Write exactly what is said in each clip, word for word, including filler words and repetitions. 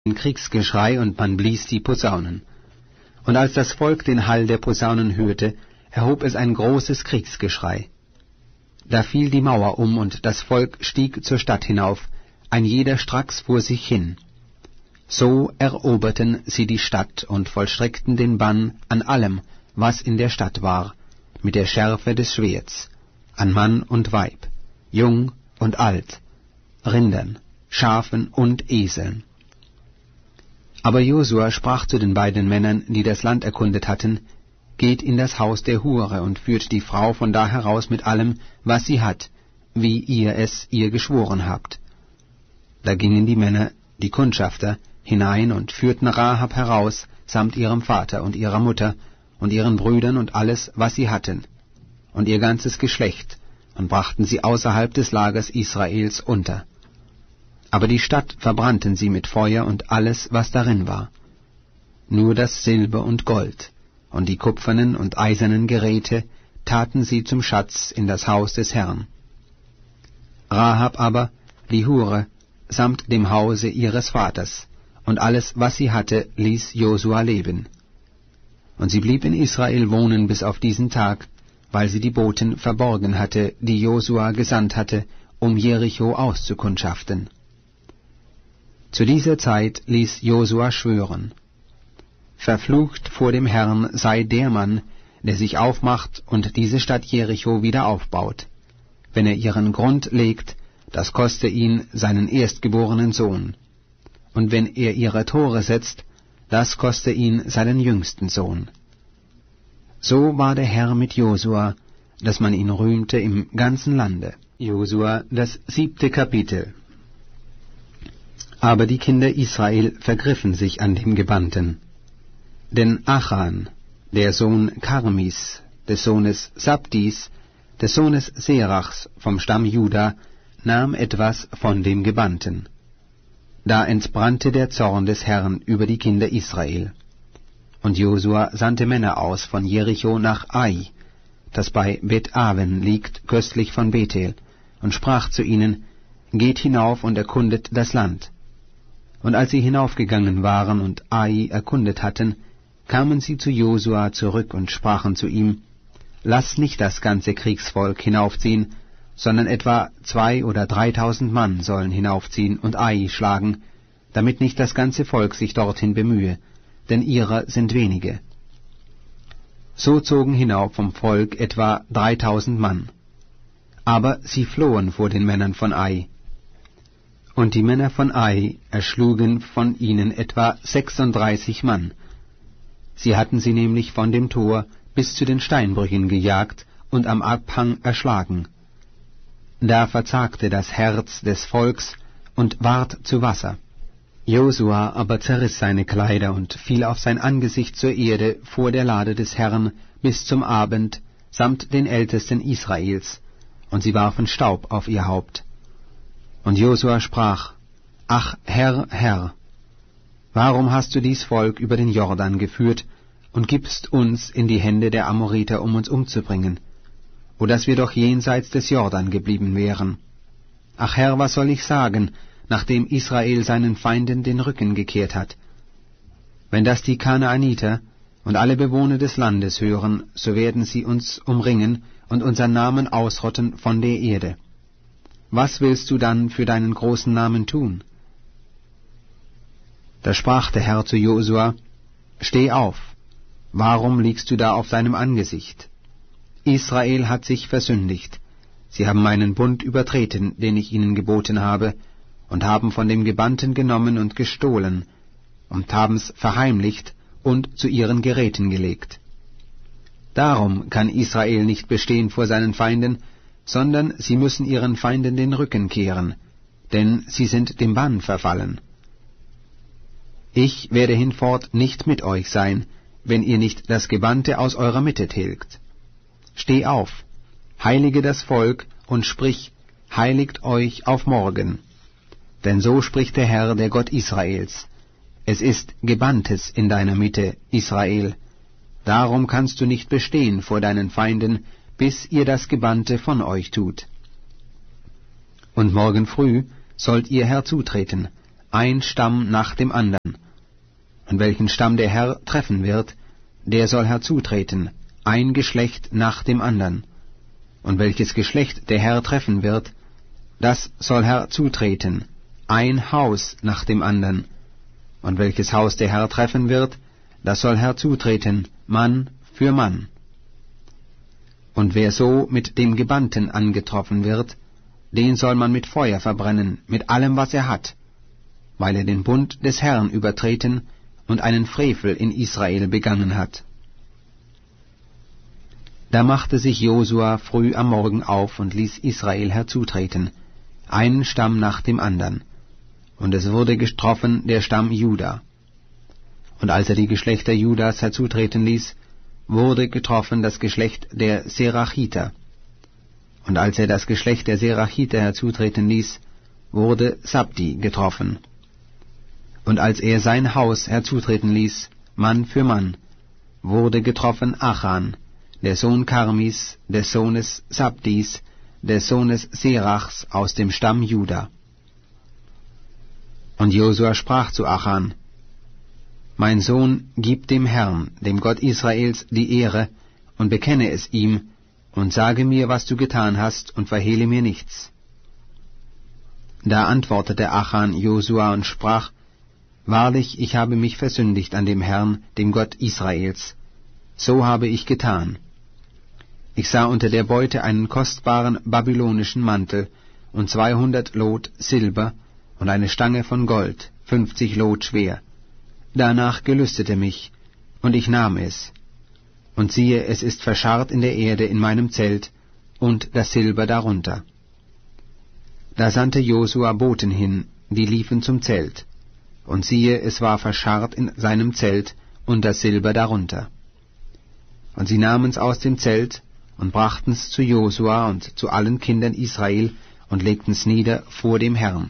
ein Kriegsgeschrei, und man blies die Posaunen. Und als das Volk den Hall der Posaunen hörte, erhob es ein großes Kriegsgeschrei. Da fiel die Mauer um, und das Volk stieg zur Stadt hinauf, ein jeder stracks vor sich hin. So eroberten sie die Stadt und vollstreckten den Bann an allem, was in der Stadt war, mit der Schärfe des Schwerts, an Mann und Weib, jung und alt, Rindern, Schafen und Eseln. Aber Josua sprach zu den beiden Männern, die das Land erkundet hatten: Geht in das Haus der Hure und führt die Frau von da heraus mit allem, was sie hat, wie ihr es ihr geschworen habt. Da gingen die Männer, die Kundschafter, hinein und führten Rahab heraus, samt ihrem Vater und ihrer Mutter und ihren Brüdern und alles, was sie hatten, und ihr ganzes Geschlecht, und brachten sie außerhalb des Lagers Israels unter. Aber die Stadt verbrannten sie mit Feuer und alles, was darin war. Nur das Silber und Gold und die kupfernen und eisernen Geräte taten sie zum Schatz in das Haus des Herrn. Rahab aber, die Hure, samt dem Hause ihres Vaters, und alles, was sie hatte, ließ Josua leben. Und sie blieb in Israel wohnen bis auf diesen Tag, weil sie die Boten verborgen hatte, die Josua gesandt hatte, um Jericho auszukundschaften. Zu dieser Zeit ließ Josua schwören: Verflucht vor dem Herrn sei der Mann, der sich aufmacht und diese Stadt Jericho wieder aufbaut. Wenn er ihren Grund legt, das koste ihn seinen erstgeborenen Sohn. Und wenn er ihre Tore setzt, das koste ihn seinen jüngsten Sohn. So war der Herr mit Josua, dass man ihn rühmte im ganzen Lande. Josua, das siebte Kapitel. Aber die Kinder Israel vergriffen sich an dem Gebannten. Denn Achan, der Sohn Karmis, des Sohnes Sabdis, des Sohnes Serachs vom Stamm Juda, nahm etwas von dem Gebannten. Da entbrannte der Zorn des Herrn über die Kinder Israel. Und Josua sandte Männer aus von Jericho nach Ai, das bei Bet-Aven liegt, köstlich von Bethel, und sprach zu ihnen: Geht hinauf und erkundet das Land. Und als sie hinaufgegangen waren und Ai erkundet hatten, kamen sie zu Josua zurück und sprachen zu ihm: Lass nicht das ganze Kriegsvolk hinaufziehen, sondern etwa zwei oder dreitausend Mann sollen hinaufziehen und Ai schlagen, damit nicht das ganze Volk sich dorthin bemühe, denn ihrer sind wenige. So zogen hinauf vom Volk etwa dreitausend Mann. Aber sie flohen vor den Männern von Ai. Und die Männer von Ai erschlugen von ihnen etwa sechsunddreißig Mann. Sie hatten sie nämlich von dem Tor bis zu den Steinbrüchen gejagt und am Abhang erschlagen. Da verzagte das Herz des Volks und ward zu Wasser. Josua aber zerriss seine Kleider und fiel auf sein Angesicht zur Erde vor der Lade des Herrn bis zum Abend, samt den Ältesten Israels, und sie warfen Staub auf ihr Haupt. Und Josua sprach: Ach, Herr, Herr, warum hast du dies Volk über den Jordan geführt und gibst uns in die Hände der Amoriter, um uns umzubringen, o dass wir doch jenseits des Jordan geblieben wären? Ach Herr, was soll ich sagen, nachdem Israel seinen Feinden den Rücken gekehrt hat? Wenn das die Kanaaniter und alle Bewohner des Landes hören, so werden sie uns umringen und unseren Namen ausrotten von der Erde. Was willst du dann für deinen großen Namen tun? Da sprach der Herr zu Josua: Steh auf, warum liegst du da auf deinem Angesicht? Israel hat sich versündigt, sie haben meinen Bund übertreten, den ich ihnen geboten habe, und haben von dem Gebannten genommen und gestohlen, und haben's verheimlicht und zu ihren Geräten gelegt. Darum kann Israel nicht bestehen vor seinen Feinden, sondern sie müssen ihren Feinden den Rücken kehren, denn sie sind dem Bann verfallen. Ich werde hinfort nicht mit euch sein, wenn ihr nicht das Gebannte aus eurer Mitte tilgt. Steh auf, heilige das Volk und sprich: Heiligt euch auf morgen. Denn so spricht der Herr, der Gott Israels: Es ist Gebanntes in deiner Mitte, Israel. Darum kannst du nicht bestehen vor deinen Feinden, bis ihr das Gebannte von euch tut. Und morgen früh sollt ihr herzutreten, ein Stamm nach dem anderen. Und welchen Stamm der Herr treffen wird, der soll herzutreten, ein Geschlecht nach dem andern. Und welches Geschlecht der Herr treffen wird, das soll herzutreten, ein Haus nach dem andern. Und welches Haus der Herr treffen wird, das soll herzutreten, Mann für Mann. Und wer so mit dem Gebannten angetroffen wird, den soll man mit Feuer verbrennen, mit allem, was er hat, weil er den Bund des Herrn übertreten und einen Frevel in Israel begangen hat. Da machte sich Josua früh am Morgen auf und ließ Israel herzutreten, einen Stamm nach dem andern, und es wurde getroffen der Stamm Juda. Und als er die Geschlechter Judas herzutreten ließ, wurde getroffen das Geschlecht der Serachiter. Und als er das Geschlecht der Serachiter herzutreten ließ, wurde Sabdi getroffen. Und als er sein Haus herzutreten ließ, Mann für Mann, wurde getroffen Achan, der Sohn Karmis, des Sohnes Sabdis, des Sohnes Serachs aus dem Stamm Juda. Und Josua sprach zu Achan: Mein Sohn, gib dem Herrn, dem Gott Israels, die Ehre, und bekenne es ihm, und sage mir, was du getan hast, und verhehle mir nichts. Da antwortete Achan Josua und sprach: Wahrlich, ich habe mich versündigt an dem Herrn, dem Gott Israels. So habe ich getan. Ich sah unter der Beute einen kostbaren babylonischen Mantel und zweihundert Lot Silber und eine Stange von Gold, fünfzig Lot schwer. Danach gelüstete mich, und ich nahm es. Und siehe, es ist verscharrt in der Erde in meinem Zelt, und das Silber darunter. Da sandte Josua Boten hin, die liefen zum Zelt. Und siehe, es war verscharrt in seinem Zelt, und das Silber darunter. Und sie nahmen's aus dem Zelt, und brachten's zu Josua und zu allen Kindern Israel, und legten's nieder vor dem Herrn.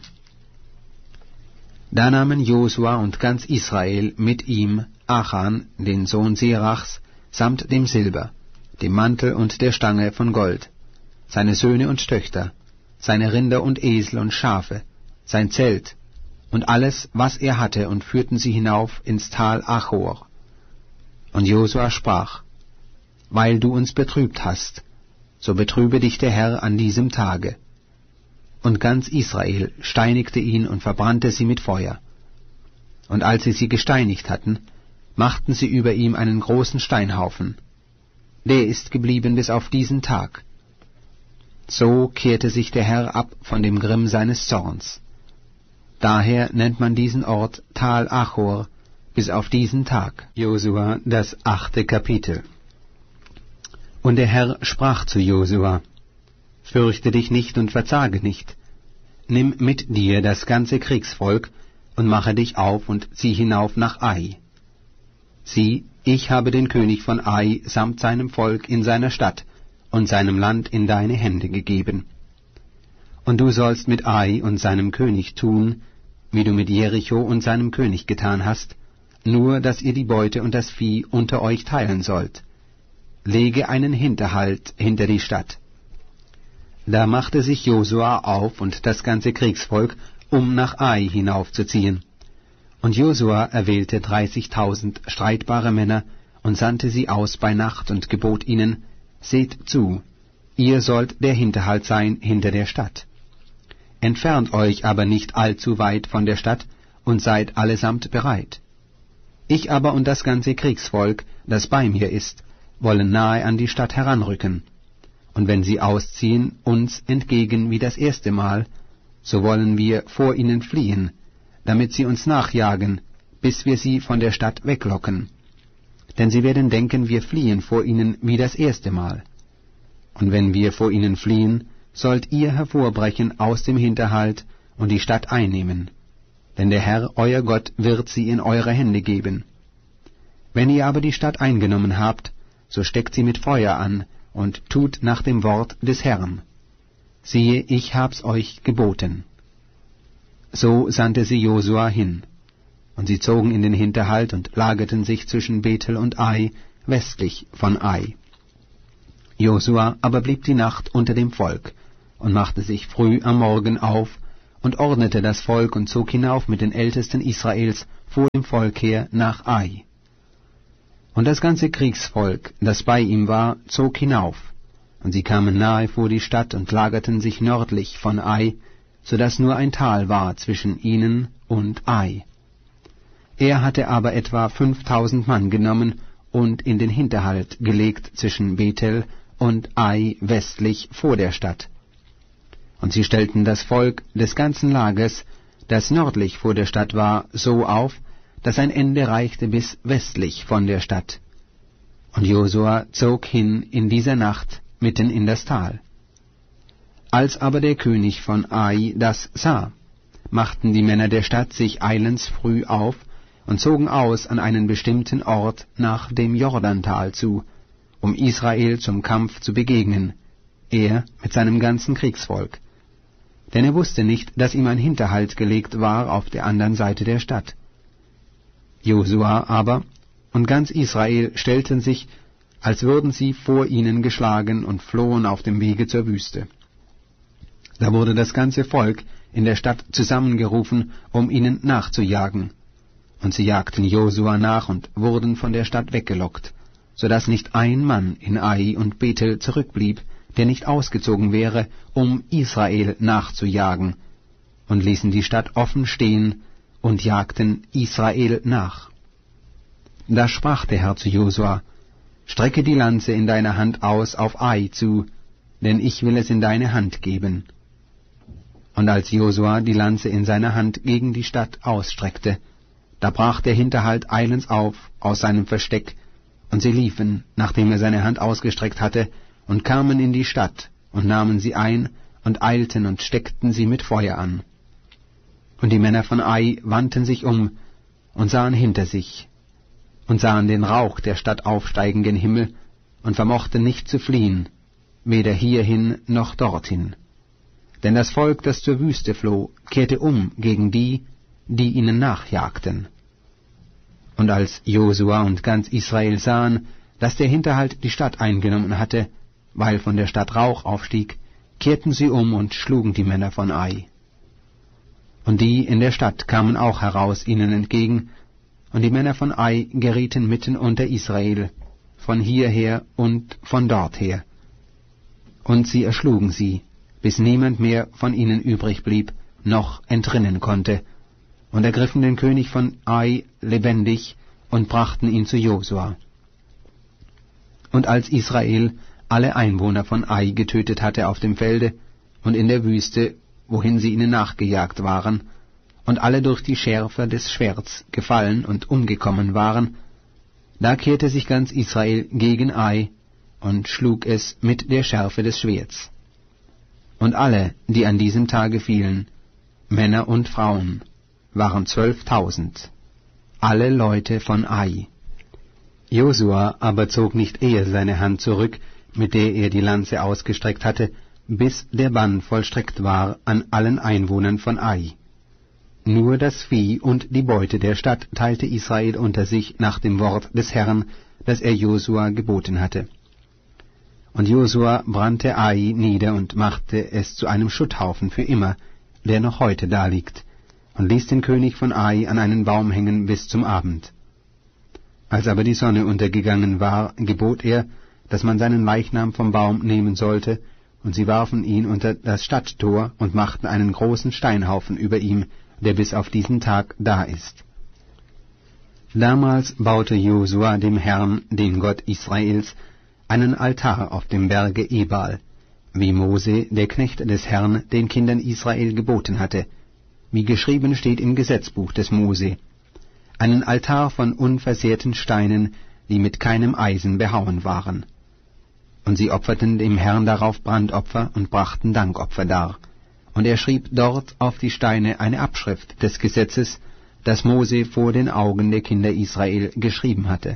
Da nahmen Josua und ganz Israel mit ihm Achan, den Sohn Serachs, samt dem Silber, dem Mantel und der Stange von Gold, seine Söhne und Töchter, seine Rinder und Esel und Schafe, sein Zelt und alles, was er hatte, und führten sie hinauf ins Tal Achor. Und Josua sprach: Weil du uns betrübt hast, so betrübe dich der Herr an diesem Tage. Und ganz Israel steinigte ihn und verbrannte sie mit Feuer. Und als sie sie gesteinigt hatten, machten sie über ihm einen großen Steinhaufen. Der ist geblieben bis auf diesen Tag. So kehrte sich der Herr ab von dem Grimm seines Zorns. Daher nennt man diesen Ort Tal Achor bis auf diesen Tag. Josua, das achte Kapitel. Und der Herr sprach zu Josua: Fürchte dich nicht und verzage nicht. Nimm mit dir das ganze Kriegsvolk und mache dich auf und zieh hinauf nach Ai. Sieh, ich habe den König von Ai samt seinem Volk in seiner Stadt und seinem Land in deine Hände gegeben. Und du sollst mit Ai und seinem König tun, wie du mit Jericho und seinem König getan hast, nur dass ihr die Beute und das Vieh unter euch teilen sollt. Lege einen Hinterhalt hinter die Stadt. Da machte sich Josua auf und das ganze Kriegsvolk, um nach Ai hinaufzuziehen. Und Josua erwählte dreißigtausend streitbare Männer und sandte sie aus bei Nacht und gebot ihnen: Seht zu, ihr sollt der Hinterhalt sein hinter der Stadt. Entfernt euch aber nicht allzu weit von der Stadt und seid allesamt bereit. Ich aber und das ganze Kriegsvolk, das bei mir ist, wollen nahe an die Stadt heranrücken. Und wenn sie ausziehen uns entgegen wie das erste Mal, so wollen wir vor ihnen fliehen, damit sie uns nachjagen, bis wir sie von der Stadt weglocken. Denn sie werden denken, wir fliehen vor ihnen wie das erste Mal. Und wenn wir vor ihnen fliehen, sollt ihr hervorbrechen aus dem Hinterhalt und die Stadt einnehmen. Denn der Herr, euer Gott, wird sie in eure Hände geben. Wenn ihr aber die Stadt eingenommen habt, so steckt sie mit Feuer an und tut nach dem Wort des Herrn. Siehe, ich hab's euch geboten. So sandte sie Josua hin, und sie zogen in den Hinterhalt und lagerten sich zwischen Bethel und Ai, westlich von Ai. Josua aber blieb die Nacht unter dem Volk und machte sich früh am Morgen auf und ordnete das Volk und zog hinauf mit den Ältesten Israels vor dem Volk her nach Ai. Und das ganze Kriegsvolk, das bei ihm war, zog hinauf, und sie kamen nahe vor die Stadt und lagerten sich nördlich von Ai, so dass nur ein Tal war zwischen ihnen und Ai. Er hatte aber etwa fünftausend Mann genommen und in den Hinterhalt gelegt zwischen Bethel und Ai westlich vor der Stadt. Und sie stellten das Volk des ganzen Lagers, das nördlich vor der Stadt war, so auf, dass ein Ende reichte bis westlich von der Stadt. Und Josua zog hin in dieser Nacht mitten in das Tal. Als aber der König von Ai das sah, machten die Männer der Stadt sich eilends früh auf und zogen aus an einen bestimmten Ort nach dem Jordantal zu, um Israel zum Kampf zu begegnen, er mit seinem ganzen Kriegsvolk. Denn er wusste nicht, dass ihm ein Hinterhalt gelegt war auf der anderen Seite der Stadt. Josua aber und ganz Israel stellten sich, als würden sie vor ihnen geschlagen, und flohen auf dem Wege zur Wüste. Da wurde das ganze Volk in der Stadt zusammengerufen, um ihnen nachzujagen. Und sie jagten Josua nach und wurden von der Stadt weggelockt, so dass nicht ein Mann in Ai und Bethel zurückblieb, der nicht ausgezogen wäre, um Israel nachzujagen, und ließen die Stadt offen stehen und jagten Israel nach. Da sprach der Herr zu Josua: Strecke die Lanze in deiner Hand aus auf Ai zu, denn ich will es in deine Hand geben. Und als Josua die Lanze in seiner Hand gegen die Stadt ausstreckte, da brach der Hinterhalt eilends auf aus seinem Versteck, und sie liefen, nachdem er seine Hand ausgestreckt hatte, und kamen in die Stadt, und nahmen sie ein, und eilten und steckten sie mit Feuer an. Und die Männer von Ai wandten sich um und sahen hinter sich, und sahen den Rauch der Stadt aufsteigen gen Himmel, und vermochten nicht zu fliehen, weder hierhin noch dorthin. Denn das Volk, das zur Wüste floh, kehrte um gegen die, die ihnen nachjagten. Und als Josua und ganz Israel sahen, dass der Hinterhalt die Stadt eingenommen hatte, weil von der Stadt Rauch aufstieg, kehrten sie um und schlugen die Männer von Ai. Und die in der Stadt kamen auch heraus ihnen entgegen, und die Männer von Ai gerieten mitten unter Israel, von hierher und von dorther. Und sie erschlugen sie, bis niemand mehr von ihnen übrig blieb, noch entrinnen konnte, und ergriffen den König von Ai lebendig und brachten ihn zu Josua. Und als Israel alle Einwohner von Ai getötet hatte auf dem Felde und in der Wüste, wohin sie ihnen nachgejagt waren, und alle durch die Schärfe des Schwerts gefallen und umgekommen waren, da kehrte sich ganz Israel gegen Ai und schlug es mit der Schärfe des Schwerts. Und alle, die an diesem Tage fielen, Männer und Frauen, waren zwölftausend, alle Leute von Ai. Josua aber zog nicht eher seine Hand zurück, mit der er die Lanze ausgestreckt hatte, bis der Bann vollstreckt war an allen Einwohnern von Ai. Nur das Vieh und die Beute der Stadt teilte Israel unter sich nach dem Wort des Herrn, das er Josua geboten hatte. Und Josua brannte Ai nieder und machte es zu einem Schutthaufen für immer, der noch heute daliegt, und ließ den König von Ai an einen Baum hängen bis zum Abend. Als aber die Sonne untergegangen war, gebot er, dass man seinen Leichnam vom Baum nehmen sollte, und sie warfen ihn unter das Stadttor und machten einen großen Steinhaufen über ihm, der bis auf diesen Tag da ist. Damals baute Josua dem Herrn, dem Gott Israels, einen Altar auf dem Berge Ebal, wie Mose, der Knecht des Herrn, den Kindern Israel geboten hatte, wie geschrieben steht im Gesetzbuch des Mose, einen Altar von unversehrten Steinen, die mit keinem Eisen behauen waren. Und sie opferten dem Herrn darauf Brandopfer und brachten Dankopfer dar. Und er schrieb dort auf die Steine eine Abschrift des Gesetzes, das Mose vor den Augen der Kinder Israel geschrieben hatte.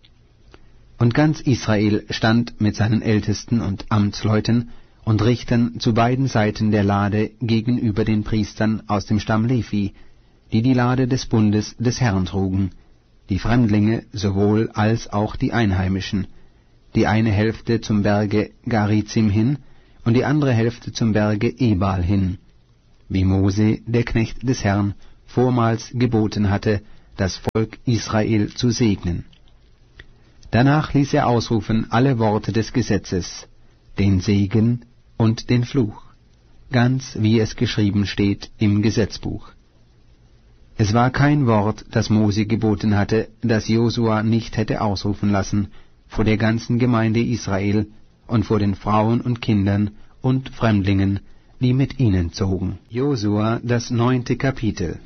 Und ganz Israel stand mit seinen Ältesten und Amtsleuten und Richtern zu beiden Seiten der Lade gegenüber den Priestern aus dem Stamm Levi, die die Lade des Bundes des Herrn trugen, die Fremdlinge sowohl als auch die Einheimischen, die eine Hälfte zum Berge Garizim hin und die andere Hälfte zum Berge Ebal hin, wie Mose, der Knecht des Herrn, vormals geboten hatte, das Volk Israel zu segnen. Danach ließ er ausrufen alle Worte des Gesetzes, den Segen und den Fluch, ganz wie es geschrieben steht im Gesetzbuch. Es war kein Wort, das Mose geboten hatte, das Josua nicht hätte ausrufen lassen vor der ganzen Gemeinde Israel und vor den Frauen und Kindern und Fremdlingen, die mit ihnen zogen. Josua, das neunte Kapitel.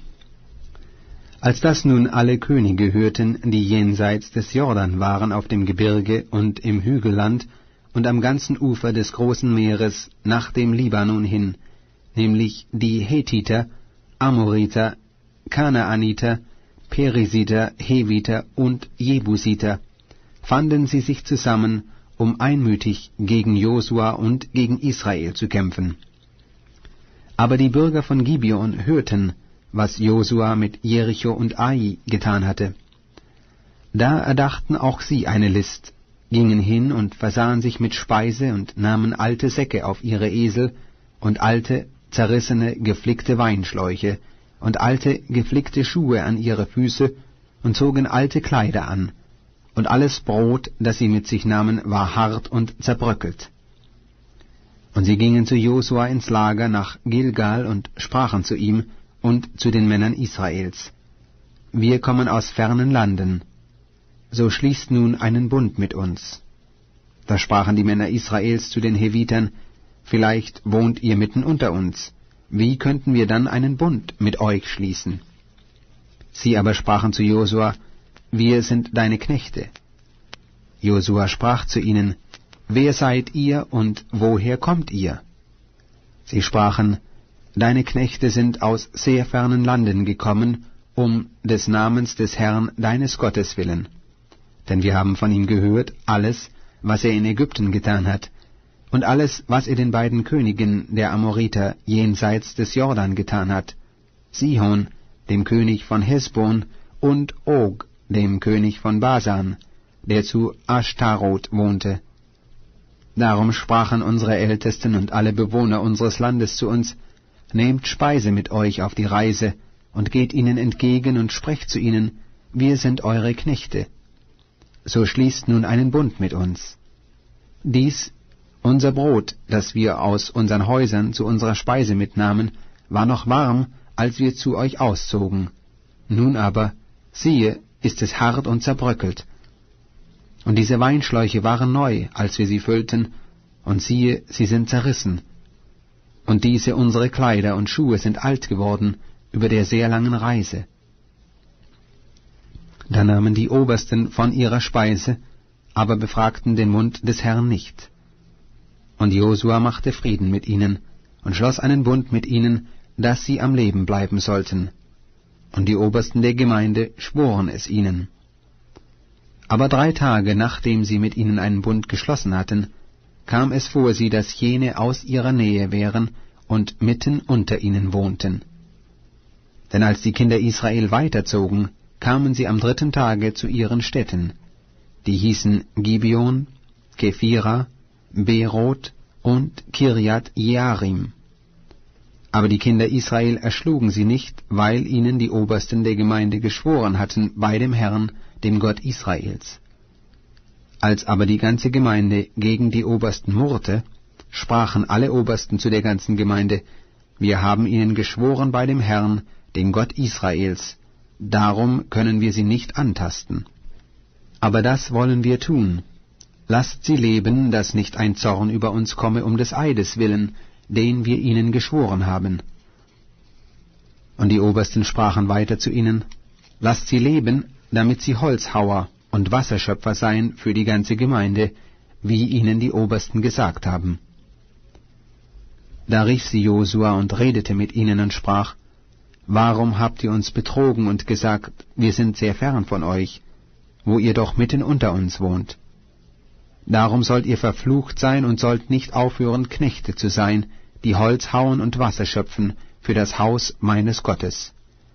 Als das nun alle Könige hörten, die jenseits des Jordan waren auf dem Gebirge und im Hügelland und am ganzen Ufer des großen Meeres nach dem Libanon hin, nämlich die Hethiter, Amoriter, Kanaaniter, Perisiter, Heviter und Jebusiter, fanden sie sich zusammen, um einmütig gegen Josua und gegen Israel zu kämpfen. Aber die Bürger von Gibeon hörten, was Josua mit Jericho und Ai getan hatte. Da erdachten auch sie eine List, gingen hin und versahen sich mit Speise und nahmen alte Säcke auf ihre Esel und alte, zerrissene, geflickte Weinschläuche und alte, geflickte Schuhe an ihre Füße und zogen alte Kleider an, und alles Brot, das sie mit sich nahmen, war hart und zerbröckelt. Und sie gingen zu Josua ins Lager nach Gilgal und sprachen zu ihm und zu den Männern Israels: Wir kommen aus fernen Landen, so schließt nun einen Bund mit uns. Da sprachen die Männer Israels zu den Hevitern: Vielleicht wohnt ihr mitten unter uns, wie könnten wir dann einen Bund mit euch schließen? Sie aber sprachen zu Josua: Wir sind deine Knechte. Josua sprach zu ihnen: Wer seid ihr und woher kommt ihr? Sie sprachen: Deine Knechte sind aus sehr fernen Landen gekommen, um des Namens des Herrn deines Gottes willen. Denn wir haben von ihm gehört, alles, was er in Ägypten getan hat, und alles, was er den beiden Königen der Amoriter jenseits des Jordan getan hat, Sihon, dem König von Hesbon, und Og, dem König von Basan, der zu Ashtaroth wohnte. Darum sprachen unsere Ältesten und alle Bewohner unseres Landes zu uns: Nehmt Speise mit euch auf die Reise und geht ihnen entgegen und sprecht zu ihnen: Wir sind eure Knechte. So schließt nun einen Bund mit uns. Dies, unser Brot, das wir aus unseren Häusern zu unserer Speise mitnahmen, war noch warm, als wir zu euch auszogen. Nun aber, siehe, ist es hart und zerbröckelt. Und diese Weinschläuche waren neu, als wir sie füllten, und siehe, sie sind zerrissen. Und diese unsere Kleider und Schuhe sind alt geworden über der sehr langen Reise. Da nahmen die Obersten von ihrer Speise, aber befragten den Mund des Herrn nicht. Und Josua machte Frieden mit ihnen und schloss einen Bund mit ihnen, dass sie am Leben bleiben sollten. Und die Obersten der Gemeinde schworen es ihnen. Aber drei Tage, nachdem sie mit ihnen einen Bund geschlossen hatten, kam es vor sie, dass jene aus ihrer Nähe wären und mitten unter ihnen wohnten. Denn als die Kinder Israel weiterzogen, kamen sie am dritten Tage zu ihren Städten. Die hießen Gibeon, Kephira, Beroth und Kirjat Jearim. Aber die Kinder Israel erschlugen sie nicht, weil ihnen die Obersten der Gemeinde geschworen hatten bei dem Herrn, dem Gott Israels. Als aber die ganze Gemeinde gegen die Obersten murrte, sprachen alle Obersten zu der ganzen Gemeinde: Wir haben ihnen geschworen bei dem Herrn, dem Gott Israels, darum können wir sie nicht antasten. Aber das wollen wir tun. Lasst sie leben, dass nicht ein Zorn über uns komme um des Eides willen, den wir ihnen geschworen haben. Und die Obersten sprachen weiter zu ihnen: Lasst sie leben, damit sie Holzhauer und Wasserschöpfer seien für die ganze Gemeinde, wie ihnen die Obersten gesagt haben. Da rief sie Josua und redete mit ihnen und sprach: Warum habt ihr uns betrogen und gesagt, wir sind sehr fern von euch, wo ihr doch mitten unter uns wohnt? Darum sollt ihr verflucht sein und sollt nicht aufhören, Knechte zu sein, die Holz hauen und Wasser schöpfen für das Haus meines Gottes.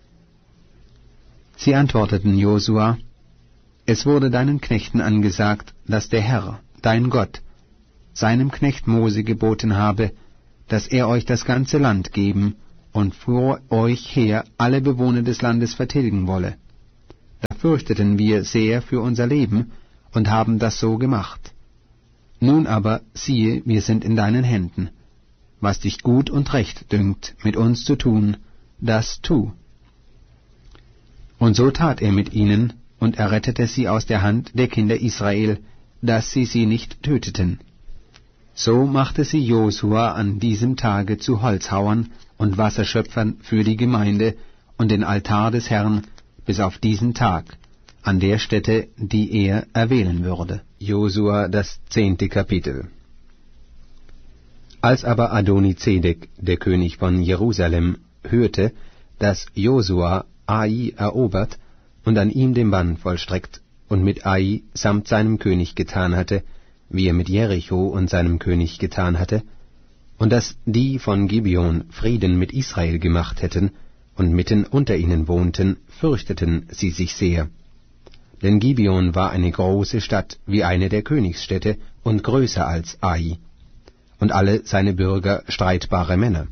Sie antworteten Josua: Es wurde deinen Knechten angesagt, dass der Herr, dein Gott, seinem Knecht Mose geboten habe, dass er euch das ganze Land geben und vor euch her alle Bewohner des Landes vertilgen wolle. Da fürchteten wir sehr für unser Leben und haben das so gemacht. Nun aber, siehe, wir sind in deinen Händen. Was dich gut und recht dünkt, mit uns zu tun, das tu. Und so tat er mit ihnen, und errettete sie aus der Hand der Kinder Israel, dass sie sie nicht töteten. So machte sie Josua an diesem Tage zu Holzhauern und Wasserschöpfern für die Gemeinde und den Altar des Herrn bis auf diesen Tag, an der Stätte, die er erwählen würde. Josua, das zehnte Kapitel. Als aber Adoni-Zedek, der König von Jerusalem, hörte, dass Josua Ai erobert und an ihm den Bann vollstreckt und mit Ai samt seinem König getan hatte, wie er mit Jericho und seinem König getan hatte, und dass die von Gibeon Frieden mit Israel gemacht hätten und mitten unter ihnen wohnten, fürchteten sie sich sehr. Denn Gibeon war eine große Stadt wie eine der Königsstädte und größer als Ai, und alle seine Bürger streitbare Männer.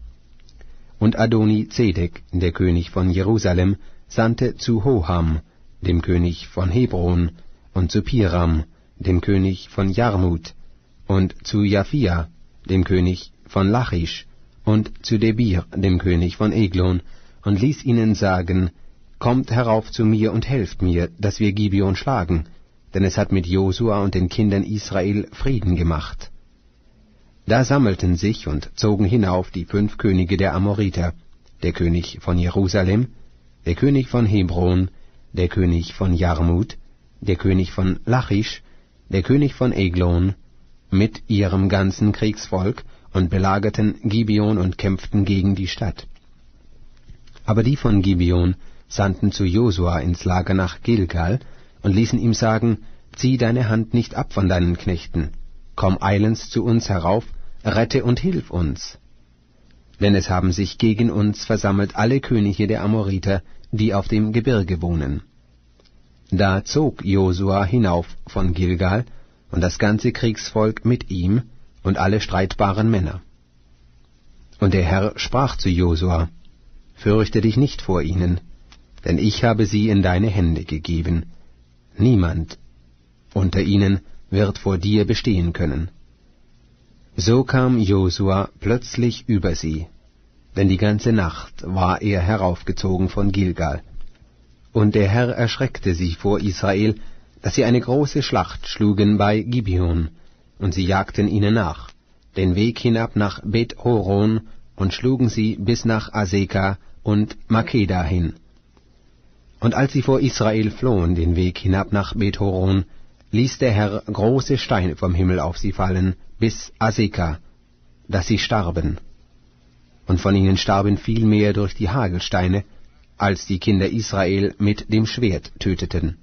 Und Adoni-Zedek, der König von Jerusalem, sandte zu Hoham, dem König von Hebron, und zu Piram, dem König von Jarmut, und zu Japhia, dem König von Lachisch, und zu Debir, dem König von Eglon, und ließ ihnen sagen, Kommt herauf zu mir und helft mir, dass wir Gibeon schlagen, denn es hat mit Josua und den Kindern Israel Frieden gemacht. Da sammelten sich und zogen hinauf die fünf Könige der Amoriter, der König von Jerusalem, der König von Hebron, der König von Jarmut, der König von Lachisch, der König von Eglon, mit ihrem ganzen Kriegsvolk, und belagerten Gibeon und kämpften gegen die Stadt. Aber die von Gibeon sandten zu Josua ins Lager nach Gilgal und ließen ihm sagen, Zieh deine Hand nicht ab von deinen Knechten, komm eilends zu uns herauf, rette und hilf uns. Denn es haben sich gegen uns versammelt alle Könige der Amoriter, die auf dem Gebirge wohnen. Da zog Josua hinauf von Gilgal, und das ganze Kriegsvolk mit ihm, und alle streitbaren Männer. Und der Herr sprach zu Josua, Fürchte dich nicht vor ihnen, denn ich habe sie in deine Hände gegeben. Niemand unter ihnen wird vor dir bestehen können. So kam Josua plötzlich über sie, denn die ganze Nacht war er heraufgezogen von Gilgal. Und der Herr erschreckte sie vor Israel, dass sie eine große Schlacht schlugen bei Gibeon, und sie jagten ihnen nach, den Weg hinab nach Bet-Horon, und schlugen sie bis nach Aseka und Makeda hin. Und als sie vor Israel flohen den Weg hinab nach Bet-Horon, ließ der Herr große Steine vom Himmel auf sie fallen, bis Aseka, dass sie starben. Und von ihnen starben viel mehr durch die Hagelsteine, als die Kinder Israel mit dem Schwert töteten.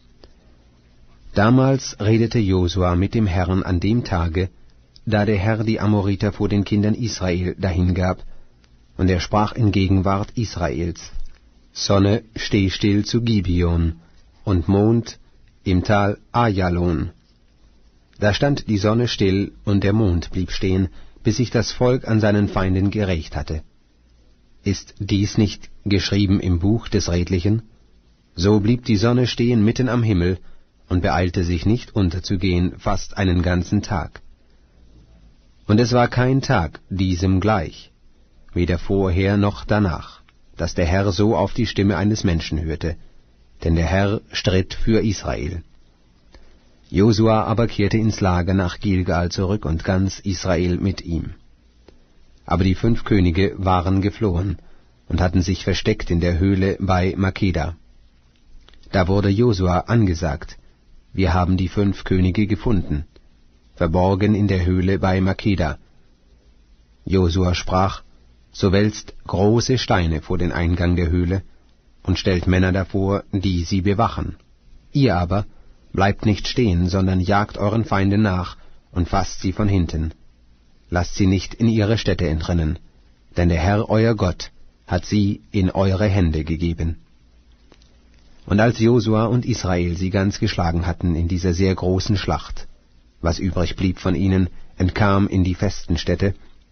Damals redete Josua mit dem Herrn an dem Tage, da der Herr die Amoriter vor den Kindern Israel dahingab, und er sprach in Gegenwart Israels, Sonne, steh still zu Gibeon, und Mond im Tal Ajalon. Da stand die Sonne still, und der Mond blieb stehen, bis sich das Volk an seinen Feinden gerächt hatte. Ist dies nicht geschrieben im Buch des Redlichen? So blieb die Sonne stehen mitten am Himmel und beeilte sich nicht unterzugehen fast einen ganzen Tag. Und es war kein Tag diesem gleich, weder vorher noch danach, dass der Herr so auf die Stimme eines Menschen hörte, denn der Herr stritt für Israel. Josua aber kehrte ins Lager nach Gilgal zurück und ganz Israel mit ihm. Aber die fünf Könige waren geflohen und hatten sich versteckt in der Höhle bei Makeda. Da wurde Josua angesagt, wir haben die fünf Könige gefunden, verborgen in der Höhle bei Makeda. Josua sprach, so wälzt große Steine vor den Eingang der Höhle und stellt Männer davor, die sie bewachen. Ihr aber bleibt nicht stehen, sondern jagt euren Feinden nach und fasst sie von hinten. Lasst sie nicht in ihre Städte entrinnen, denn der Herr euer Gott hat sie in eure Hände gegeben. Und als Josua und Israel sie ganz geschlagen hatten in dieser sehr großen Schlacht, was übrig blieb von ihnen, entkam in die festen Städte,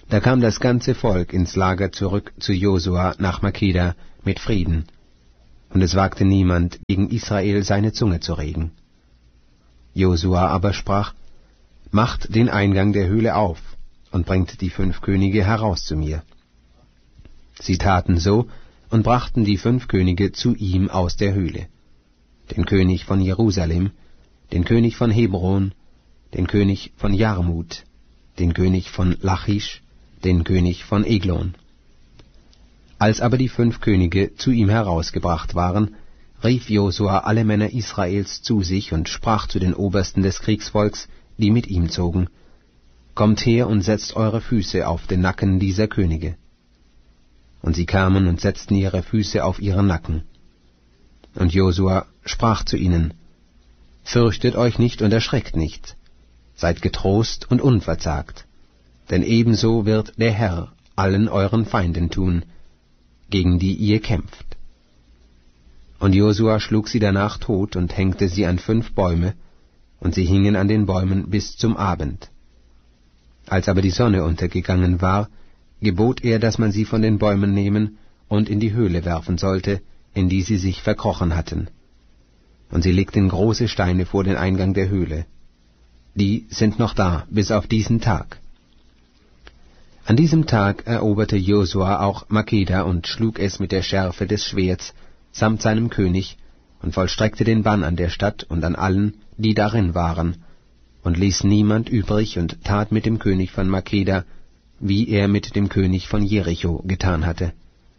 Da kam das ganze Volk ins Lager zurück zu Josua nach Makeda mit Frieden, und es wagte niemand, gegen Israel seine Zunge zu regen. Josua aber sprach: Macht den Eingang der Höhle auf und bringt die fünf Könige heraus zu mir. Sie taten so und brachten die fünf Könige zu ihm aus der Höhle: den König von Jerusalem, den König von Hebron, den König von Jarmut, den König von Lachisch, den König von Eglon. Als aber die fünf Könige zu ihm herausgebracht waren, rief Josua alle Männer Israels zu sich und sprach zu den Obersten des Kriegsvolks, die mit ihm zogen: Kommt her und setzt eure Füße auf den Nacken dieser Könige. Und sie kamen und setzten ihre Füße auf ihren Nacken. Und Josua sprach zu ihnen: Fürchtet euch nicht und erschreckt nicht, seid getrost und unverzagt, denn ebenso wird der Herr allen euren Feinden tun, gegen die ihr kämpft. Und Josua schlug sie danach tot und hängte sie an fünf Bäume, und sie hingen an den Bäumen bis zum Abend. Als aber die Sonne untergegangen war, gebot er, dass man sie von den Bäumen nehmen und in die Höhle werfen sollte, in die sie sich verkrochen hatten. Und sie legten große Steine vor den Eingang der Höhle. Die sind noch da, bis auf diesen Tag. An diesem Tag eroberte Josua auch Makeda und schlug es mit der Schärfe des Schwerts samt seinem König und vollstreckte den Bann an der Stadt und an allen, die darin waren, und ließ niemand übrig und tat mit dem König von Makeda, wie er mit dem König von Jericho getan hatte.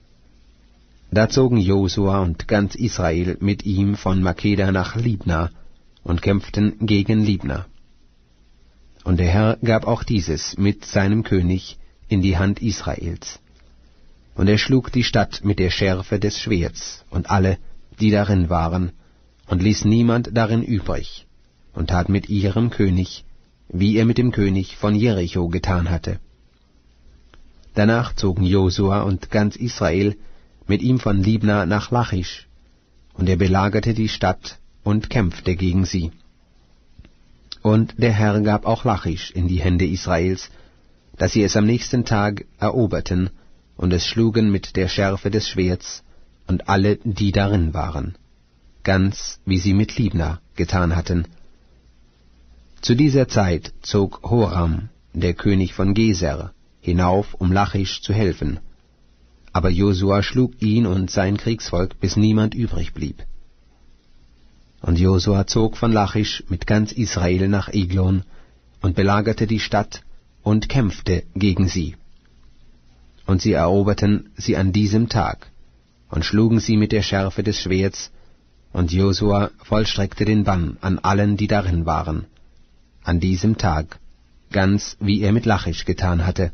Da zogen Josua und ganz Israel mit ihm von Makeda nach Libna und kämpften gegen Libna. Und der Herr gab auch dieses mit seinem König in die Hand Israels. Und er schlug die Stadt mit der Schärfe des Schwerts und alle, die darin waren, und ließ niemand darin übrig, und tat mit ihrem König, wie er mit dem König von Jericho getan hatte. Danach zogen Josua und ganz Israel mit ihm von Libna nach Lachisch, und er belagerte die Stadt und kämpfte gegen sie. Und der Herr gab auch Lachisch in die Hände Israels, dass sie es am nächsten Tag eroberten und es schlugen mit der Schärfe des Schwerts und alle, die darin waren, ganz wie sie mit Libna getan hatten. Zu dieser Zeit zog Horam, der König von Geser, hinauf, um Lachisch zu helfen. Aber Josua schlug ihn und sein Kriegsvolk, bis niemand übrig blieb. Und Josua zog von Lachisch mit ganz Israel nach Eglon und belagerte die Stadt und kämpfte gegen sie. Und sie eroberten sie an diesem Tag und schlugen sie mit der Schärfe des Schwerts, und Josua vollstreckte den Bann an allen, die darin waren, an diesem Tag, ganz wie er mit Lachisch getan hatte.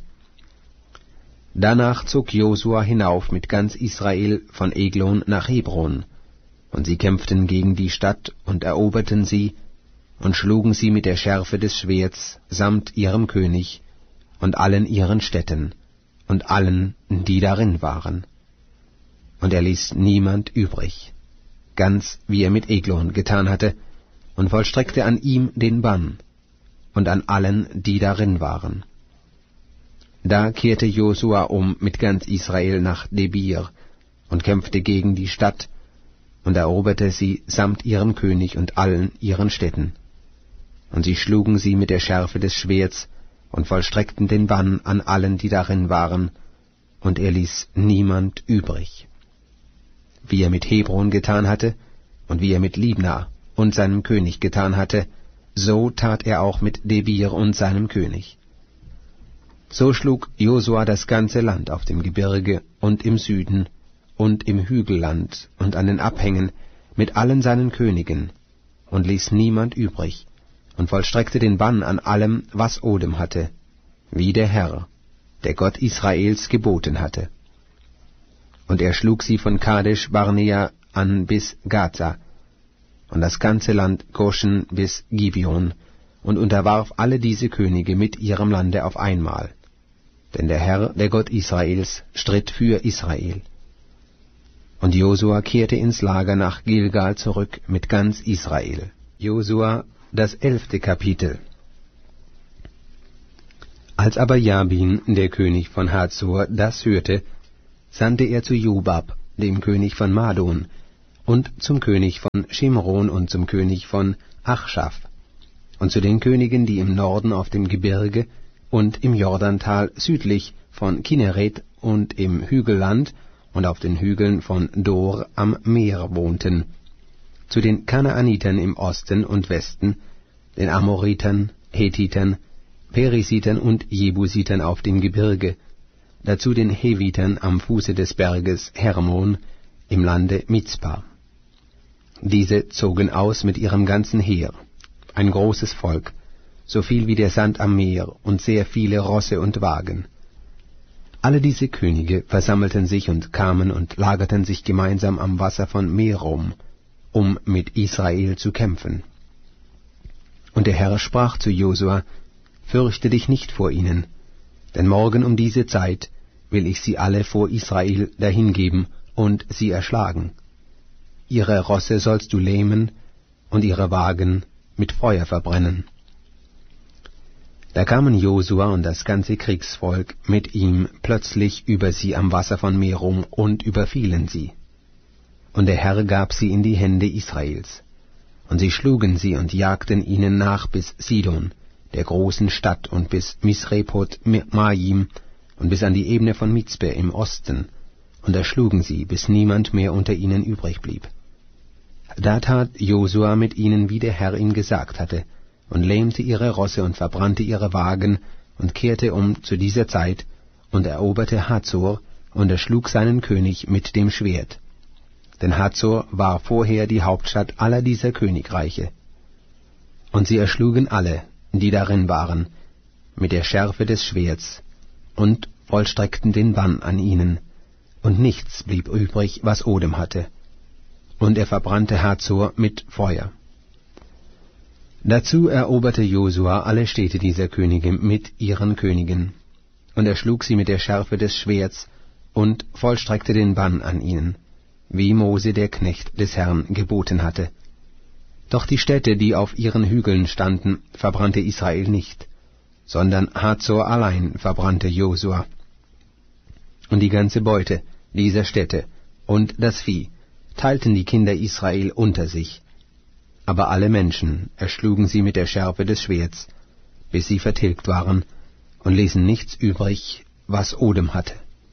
Danach zog Josua hinauf mit ganz Israel von Eglon nach Hebron, und sie kämpften gegen die Stadt und eroberten sie und schlugen sie mit der Schärfe des Schwerts samt ihrem König und allen ihren Städten und allen, die darin waren. Und er ließ niemand übrig, ganz wie er mit Eglon getan hatte, und vollstreckte an ihm den Bann und an allen, die darin waren. Da kehrte Josua um mit ganz Israel nach Debir und kämpfte gegen die Stadt und eroberte sie samt ihrem König und allen ihren Städten. Und sie schlugen sie mit der Schärfe des Schwerts und vollstreckten den Bann an allen, die darin waren, und er ließ niemand übrig. Wie er mit Hebron getan hatte und wie er mit Libna und seinem König getan hatte, so tat er auch mit Debir und seinem König. So schlug Josua das ganze Land auf dem Gebirge und im Süden und im Hügelland und an den Abhängen mit allen seinen Königen und ließ niemand übrig und vollstreckte den Bann an allem, was Odem hatte, wie der Herr, der Gott Israels, geboten hatte. Und er schlug sie von Kadesh Barnea an bis Gaza und das ganze Land Goshen bis Gibeon und unterwarf alle diese Könige mit ihrem Lande auf einmal. Denn der Herr, der Gott Israels, stritt für Israel. Und Josua kehrte ins Lager nach Gilgal zurück mit ganz Israel. Josua, das elfte Kapitel. Als aber Jabin, der König von Hazor, das hörte, sandte er zu Jobab, dem König von Madon, und zum König von Shimron und zum König von Achschaf, und zu den Königen, die im Norden auf dem Gebirge und im Jordantal südlich von Kinneret und im Hügelland und auf den Hügeln von Dor am Meer wohnten, zu den Kanaanitern im Osten und Westen, den Amoritern, Hethitern, Perisitern und Jebusitern auf dem Gebirge, dazu den Hevitern am Fuße des Berges Hermon im Lande Mizpa. Diese zogen aus mit ihrem ganzen Heer, ein großes Volk, so viel wie der Sand am Meer und sehr viele Rosse und Wagen. Alle diese Könige versammelten sich und kamen und lagerten sich gemeinsam am Wasser von Merom, um mit Israel zu kämpfen. Und der Herr sprach zu Josua: Fürchte dich nicht vor ihnen, denn morgen um diese Zeit will ich sie alle vor Israel dahingeben und sie erschlagen. Ihre Rosse sollst du lähmen und ihre Wagen mit Feuer verbrennen. Da kamen Josua und das ganze Kriegsvolk mit ihm plötzlich über sie am Wasser von Merom und überfielen sie. Und der Herr gab sie in die Hände Israels. Und sie schlugen sie und jagten ihnen nach bis Sidon, der großen Stadt, und bis Misrepot Maim und bis an die Ebene von Mizpe im Osten, und erschlugen sie, bis niemand mehr unter ihnen übrig blieb. Da tat Josua mit ihnen, wie der Herr ihm gesagt hatte, und lähmte ihre Rosse und verbrannte ihre Wagen und kehrte um zu dieser Zeit und eroberte Hazor und erschlug seinen König mit dem Schwert. Denn Hazor war vorher die Hauptstadt aller dieser Königreiche. Und sie erschlugen alle, die darin waren, mit der Schärfe des Schwerts, und vollstreckten den Bann an ihnen, und nichts blieb übrig, was Odem hatte. Und er verbrannte Hazor mit Feuer. Dazu eroberte Josua alle Städte dieser Könige mit ihren Königen, und er schlug sie mit der Schärfe des Schwerts und vollstreckte den Bann an ihnen, wie Mose der Knecht des Herrn geboten hatte. Doch die Städte, die auf ihren Hügeln standen, verbrannte Israel nicht, sondern Hazor allein verbrannte Josua. Und die ganze Beute dieser Städte und das Vieh teilten die Kinder Israel unter sich, aber alle Menschen erschlugen sie mit der Schärfe des Schwerts, bis sie vertilgt waren, und ließen nichts übrig, was Odem hatte.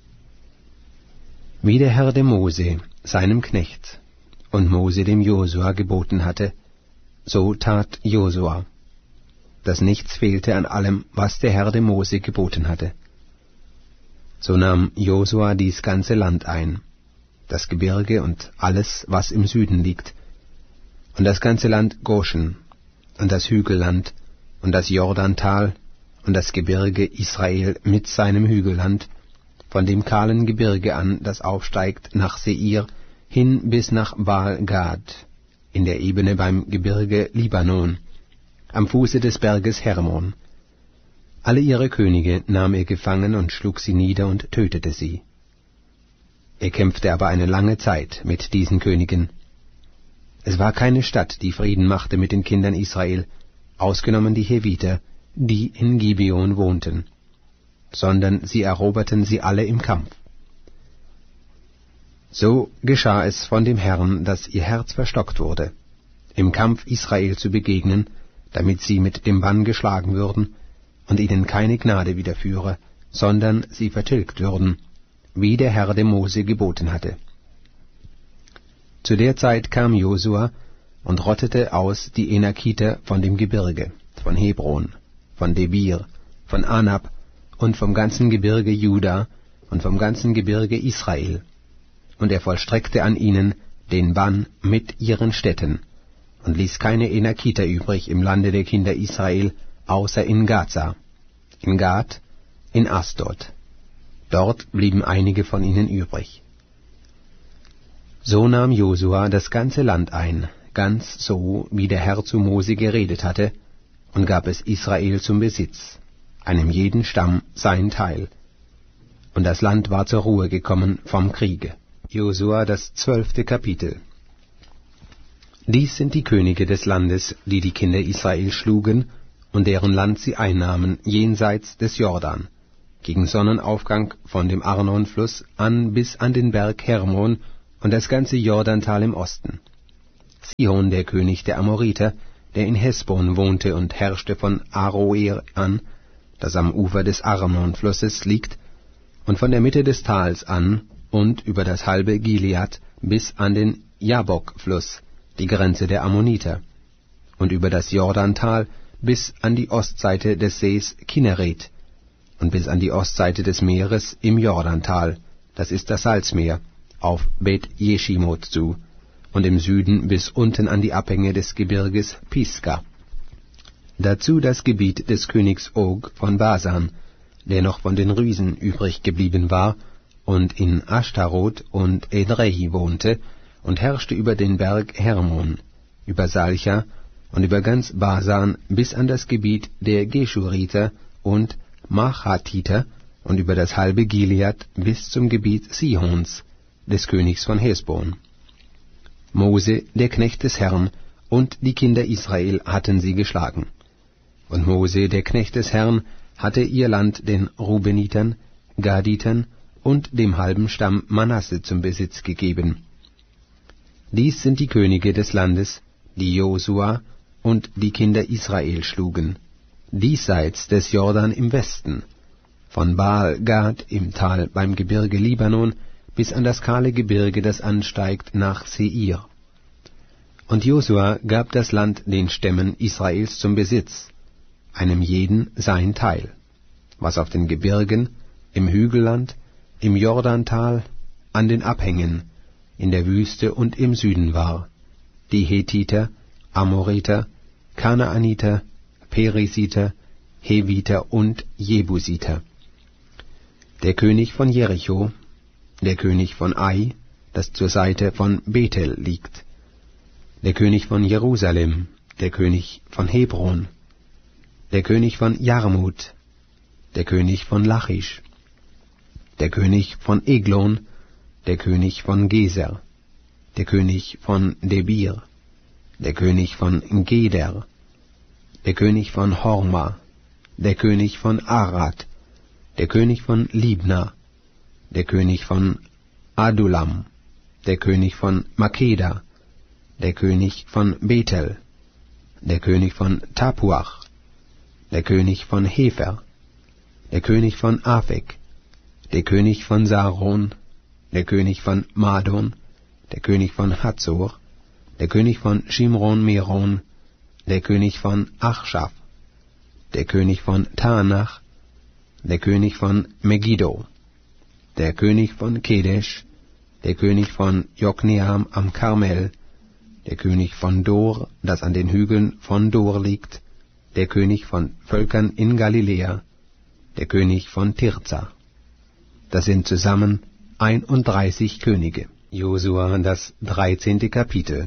Wie der Herr dem Mose, seinem Knecht, und Mose dem Josua geboten hatte, so tat Josua, dass nichts fehlte an allem, was der Herr dem Mose geboten hatte. So nahm Josua dies ganze Land ein, das Gebirge und alles, was im Süden liegt, und das ganze Land Goshen, und das Hügelland, und das Jordantal, und das Gebirge Israel mit seinem Hügelland, von dem kahlen Gebirge an, das aufsteigt nach Seir, hin bis nach Baal-Gad, in der Ebene beim Gebirge Libanon, am Fuße des Berges Hermon. Alle ihre Könige nahm er gefangen und schlug sie nieder und tötete sie. Er kämpfte aber eine lange Zeit mit diesen Königen. Es war keine Stadt, die Frieden machte mit den Kindern Israel, ausgenommen die Heviter, die in Gibeon wohnten, sondern sie eroberten sie alle im Kampf. So geschah es von dem Herrn, dass ihr Herz verstockt wurde, im Kampf Israel zu begegnen, damit sie mit dem Bann geschlagen würden und ihnen keine Gnade widerführe, sondern sie vertilgt würden, wie der Herr dem Mose geboten hatte. Zu der Zeit kam Josua und rottete aus die Enakiter von dem Gebirge, von Hebron, von Debir, von Anab und vom ganzen Gebirge Juda und vom ganzen Gebirge Israel, und er vollstreckte an ihnen den Bann mit ihren Städten, und ließ keine Enakiter übrig im Lande der Kinder Israel, außer in Gaza, in Gad, in Asdod. Dort blieben einige von ihnen übrig. So nahm Josua das ganze Land ein, ganz so, wie der Herr zu Mose geredet hatte, und gab es Israel zum Besitz, einem jeden Stamm sein Teil. Und das Land war zur Ruhe gekommen vom Kriege. Josua, das zwölfte Kapitel. Dies sind die Könige des Landes, die die Kinder Israel schlugen und deren Land sie einnahmen jenseits des Jordan, gegen Sonnenaufgang von dem Arnonfluss an bis an den Berg Hermon und das ganze Jordantal im Osten. Sihon, der König der Amoriter, der in Hesbon wohnte und herrschte von Aroer an, das am Ufer des Arnonflusses liegt, und von der Mitte des Tals an und über das halbe Gilead bis an den Jabok-Fluss, die Grenze der Ammoniter, und über das Jordantal bis an die Ostseite des Sees Kinneret und bis an die Ostseite des Meeres im Jordantal, das ist das Salzmeer, auf Bet Jeschimot zu, und im Süden bis unten an die Abhänge des Gebirges Pisga. Dazu das Gebiet des Königs Og von Basan, der noch von den Riesen übrig geblieben war und in Ashtaroth und Edrei wohnte und herrschte über den Berg Hermon, über Salcha und über ganz Basan bis an das Gebiet der Geschuriter und Machatiter und über das halbe Gilead bis zum Gebiet Sihons, des Königs von Hesbon. Mose, der Knecht des Herrn, und die Kinder Israel hatten sie geschlagen. Und Mose, der Knecht des Herrn, hatte ihr Land den Rubenitern, Gaditern und dem halben Stamm Manasse zum Besitz gegeben. Dies sind die Könige des Landes, die Josua und die Kinder Israel schlugen, diesseits des Jordan im Westen, von Baal-Gad im Tal beim Gebirge Libanon bis an das kahle Gebirge, das ansteigt nach Seir. Und Josua gab das Land den Stämmen Israels zum Besitz, einem jeden sein Teil, was auf den Gebirgen, im Hügelland, im Jordantal, an den Abhängen, in der Wüste und im Süden war, die Hethiter, Amoriter, Kanaaniter, Perisiter, Heviter und Jebusiter. Der König von Jericho, der König von Ai, das zur Seite von Bethel liegt, der König von Jerusalem, der König von Hebron, der König von Jarmut, der König von Lachisch, der König von Eglon, der König von Geser, der König von Debir, der König von Geder, der König von Horma, der König von Arad, der König von Libna, der König von Adulam, der König von Makeda, der König von Bethel, der König von Tapuach, der König von Hefer, der König von Afek, der König von Saron, der König von Madon, der König von Hazor, der König von Shimron-Meron, der König von Achschaf, der König von Tanach, der König von Megiddo, der König von Kedesh, der König von Jokneam am Karmel, der König von Dor, das an den Hügeln von Dor liegt, der König von Völkern in Galiläa, der König von Tirza. Das sind zusammen einunddreißig Könige. Josua, das dreizehnte Kapitel.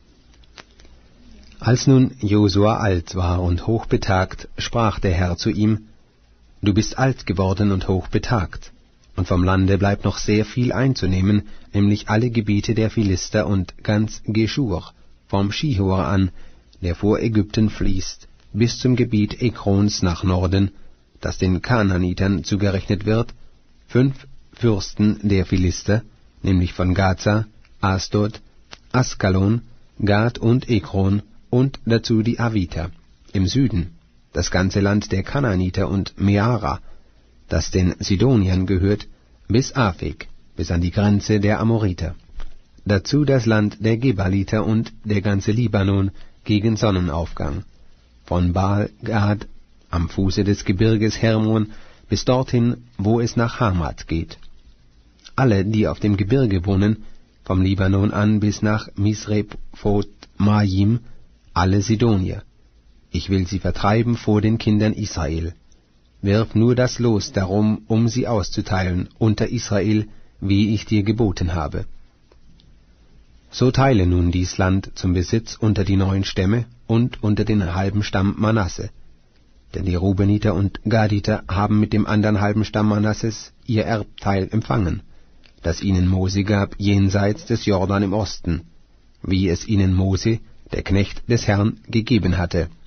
Als nun Josua alt war und hochbetagt, sprach der Herr zu ihm: Du bist alt geworden und hochbetagt, und vom Lande bleibt noch sehr viel einzunehmen, nämlich alle Gebiete der Philister und ganz Geschur, vom Schihor an, der vor Ägypten fließt, bis zum Gebiet Ekrons nach Norden, das den Kanaanitern zugerechnet wird, fünf Fürsten der Philister, nämlich von Gaza, Asdod, Askalon, Gad und Ekron, und dazu die Aviter, im Süden, das ganze Land der Kanaaniter und Meara, das den Sidoniern gehört, bis Afek, bis an die Grenze der Amoriter. Dazu das Land der Gebaliter und der ganze Libanon gegen Sonnenaufgang, von Baal-Gad am Fuße des Gebirges Hermon bis dorthin, wo es nach Hamat geht. Alle, die auf dem Gebirge wohnen, vom Libanon an bis nach Misrephot-Maim, alle Sidonier. Ich will sie vertreiben vor den Kindern Israel. Wirf nur das Los darum, um sie auszuteilen unter Israel, wie ich dir geboten habe. So teile nun dies Land zum Besitz unter die neun Stämme und unter den halben Stamm Manasse. Denn die Rubeniter und Gaditer haben mit dem andern halben Stamm Manasses ihr Erbteil empfangen, das ihnen Mose gab jenseits des Jordan im Osten, wie es ihnen Mose, der Knecht des Herrn, gegeben hatte,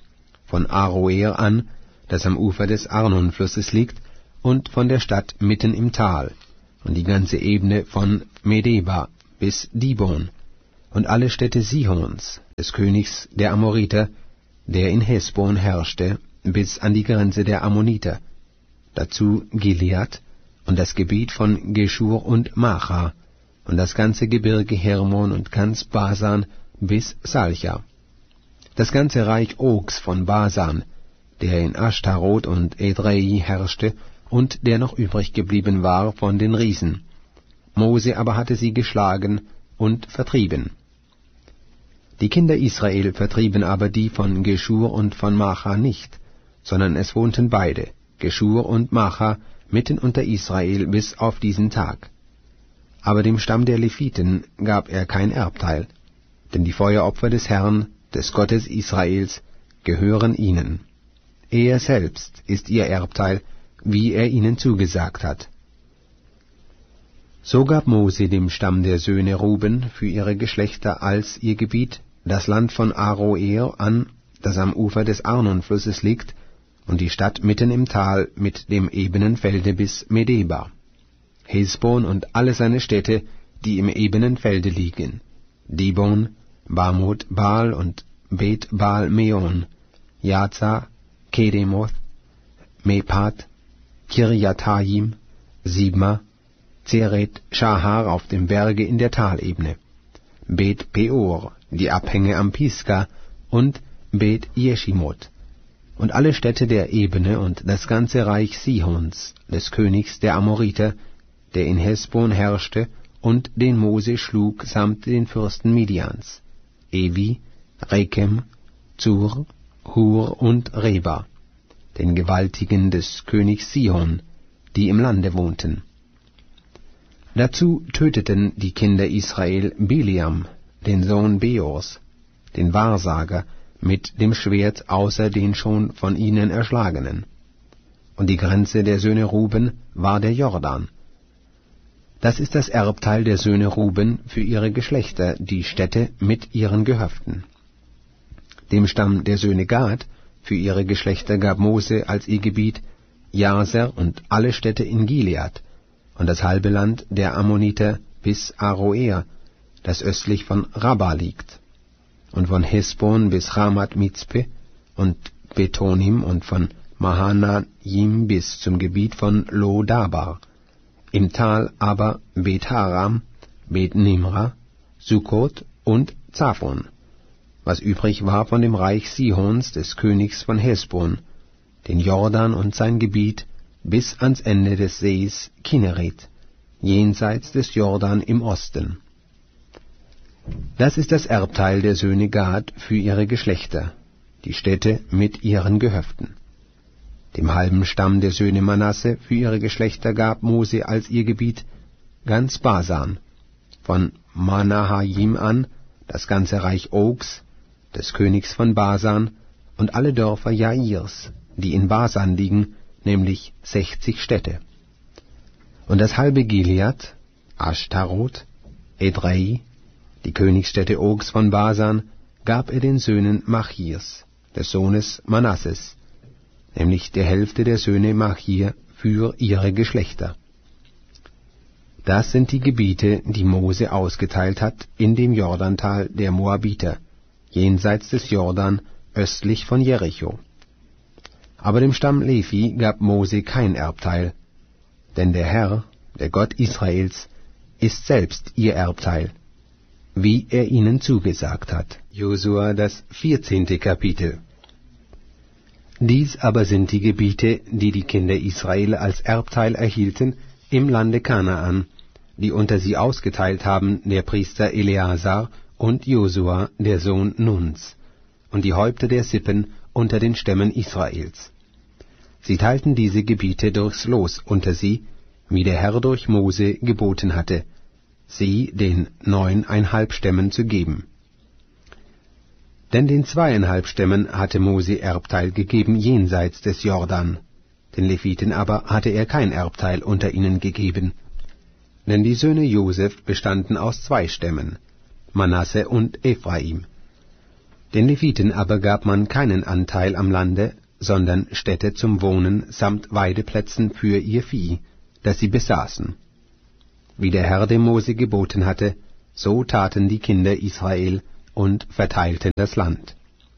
von Aroer an, das am Ufer des Arnonflusses liegt, und von der Stadt mitten im Tal, und die ganze Ebene von Medeba bis Dibon, und alle Städte Sihons, des Königs der Amoriter, der in Hesbon herrschte, bis an die Grenze der Ammoniter, dazu Gilead und das Gebiet von Geschur und Macha, und das ganze Gebirge Hermon und ganz Basan bis Salcha, das ganze Reich Ogs von Basan, der in Ashtaroth und Edrei herrschte und der noch übrig geblieben war von den Riesen. Mose aber hatte sie geschlagen und vertrieben. Die Kinder Israel vertrieben aber die von Geschur und von Macha nicht, sondern es wohnten beide, Geschur und Macha, mitten unter Israel bis auf diesen Tag. Aber dem Stamm der Leviten gab er kein Erbteil, denn die Feueropfer des Herrn, des Gottes Israels, gehören ihnen. Er selbst ist ihr Erbteil, wie er ihnen zugesagt hat. So gab Mose dem Stamm der Söhne Ruben für ihre Geschlechter als ihr Gebiet das Land von Aroer an, das am Ufer des Arnonflusses liegt, und die Stadt mitten im Tal mit dem ebenen Felde bis Medeba, Hesbon und alle seine Städte, die im ebenen Felde liegen, Dibon, Bamot, Baal und Bet Baal Meon, Jaza, Kedemoth, Mepat, Kirjathaim, Sibma, Zeret, Schahar auf dem Berge in der Talebene, Bet Peor, die Abhänge am Pisga, und Bet Jeshimot, und alle Städte der Ebene und das ganze Reich Sihons, des Königs der Amoriter, der in Hesbon herrschte und den Mose schlug samt den Fürsten Midians, Evi, Rekem, Zur, Hur und Reba, den Gewaltigen des Königs Sihon, die im Lande wohnten. Dazu töteten die Kinder Israel Biliam, den Sohn Beors, den Wahrsager, mit dem Schwert außer den schon von ihnen erschlagenen. Und die Grenze der Söhne Ruben war der Jordan. Das ist das Erbteil der Söhne Ruben für ihre Geschlechter, die Städte mit ihren Gehöften. Dem Stamm der Söhne Gad für ihre Geschlechter gab Mose als ihr Gebiet Jaser und alle Städte in Gilead und das halbe Land der Ammoniter bis Aroer, das östlich von Rabba liegt, und von Hesbon bis Ramat Mizpe und Betonim und von Mahanaim bis zum Gebiet von Lo-Dabar, im Tal aber Bet-Haram, Bet-Nimra, Sukkot und Zaphon, was übrig war von dem Reich Sihons des Königs von Hesbon, den Jordan und sein Gebiet bis ans Ende des Sees Kinneret, jenseits des Jordan im Osten. Das ist das Erbteil der Söhne Gad für ihre Geschlechter, die Städte mit ihren Gehöften. Dem halben Stamm der Söhne Manasse für ihre Geschlechter gab Mose als ihr Gebiet ganz Basan, von Manahaim an das ganze Reich Ogs, des Königs von Basan, und alle Dörfer Jairs, die in Basan liegen, nämlich sechzig Städte. Und das halbe Gilead, Ashtaroth, Edrei, die Königsstädte Ogs von Basan, gab er den Söhnen Machirs, des Sohnes Manasses, nämlich der Hälfte der Söhne Machir für ihre Geschlechter. Das sind die Gebiete, die Mose ausgeteilt hat in dem Jordantal der Moabiter, jenseits des Jordan, östlich von Jericho. Aber dem Stamm Levi gab Mose kein Erbteil, denn der Herr, der Gott Israels, ist selbst ihr Erbteil, wie er ihnen zugesagt hat. Josua, das vierzehnte Kapitel. Dies aber sind die Gebiete, die die Kinder Israel als Erbteil erhielten im Lande Kanaan, die unter sie ausgeteilt haben der Priester Eleazar und Josua, der Sohn Nuns, und die Häupter der Sippen unter den Stämmen Israels. Sie teilten diese Gebiete durchs Los unter sie, wie der Herr durch Mose geboten hatte, sie den neuneinhalb Stämmen zu geben. Denn den zweieinhalb Stämmen hatte Mose Erbteil gegeben jenseits des Jordan, den Leviten aber hatte er kein Erbteil unter ihnen gegeben. Denn die Söhne Joseph bestanden aus zwei Stämmen, Manasse und Ephraim. Den Leviten aber gab man keinen Anteil am Lande, sondern Städte zum Wohnen samt Weideplätzen für ihr Vieh, das sie besaßen. Wie der Herr dem Mose geboten hatte, so taten die Kinder Israel und verteilten das Land.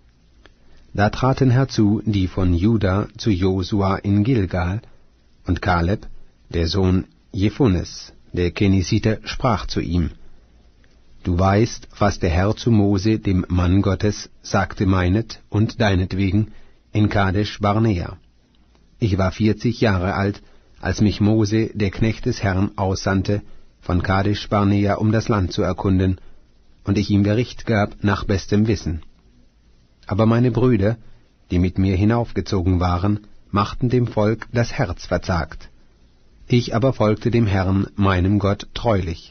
Da traten herzu die von Juda zu Josua in Gilgal, und Kaleb, der Sohn Jephunes, der Kenisiter, sprach zu ihm: Du weißt, was der Herr zu Mose, dem Mann Gottes, sagte meinet und deinetwegen in Kadesh Barnea. Ich war vierzig Jahre alt, als mich Mose, der Knecht des Herrn, aussandte, von Kadesh Barnea, um das Land zu erkunden, und ich ihm Bericht gab nach bestem Wissen. Aber meine Brüder, die mit mir hinaufgezogen waren, machten dem Volk das Herz verzagt. Ich aber folgte dem Herrn, meinem Gott, treulich.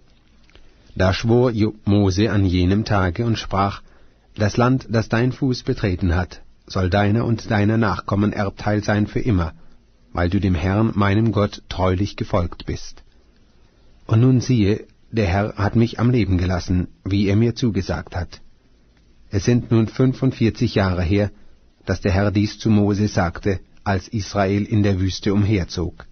Da schwor Mose an jenem Tage und sprach: Das Land, das dein Fuß betreten hat, soll deiner und deiner Nachkommen Erbteil sein für immer, weil du dem Herrn, meinem Gott, treulich gefolgt bist. Und nun siehe, der Herr hat mich am Leben gelassen, wie er mir zugesagt hat. Es sind nun fünfundvierzig Jahre her, dass der Herr dies zu Mose sagte, als Israel in der Wüste umherzog.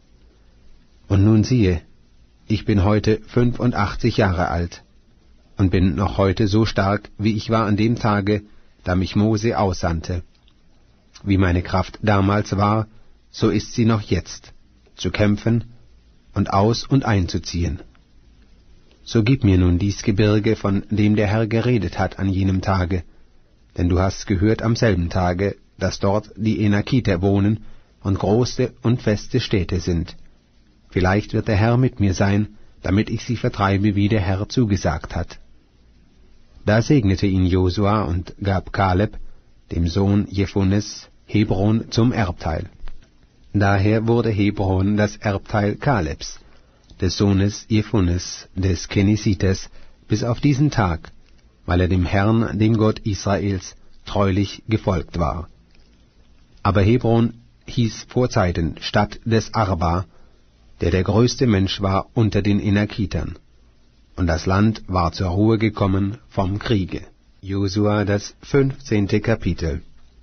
Und nun siehe, ich bin heute fünfundachtzig Jahre alt und bin noch heute so stark, wie ich war an dem Tage, da mich Mose aussandte. Wie meine Kraft damals war, so ist sie noch jetzt, zu kämpfen und aus- und einzuziehen. So gib mir nun dies Gebirge, von dem der Herr geredet hat an jenem Tage, denn du hast gehört am selben Tage, dass dort die Enakiter wohnen und große und feste Städte sind. Vielleicht wird der Herr mit mir sein, damit ich sie vertreibe, wie der Herr zugesagt hat. Da segnete ihn Josua und gab Kaleb, dem Sohn Jephunes, Hebron zum Erbteil. Daher wurde Hebron das Erbteil Kalebs, des Sohnes Jephunes, des Kenisiters, bis auf diesen Tag, weil er dem Herrn, dem Gott Israels, treulich gefolgt war. Aber Hebron hieß vorzeiten Stadt des Arba, der der größte Mensch war unter den Enakitern. Und das Land war zur Ruhe gekommen vom Kriege. Josua, das fünfzehnte Kapitel.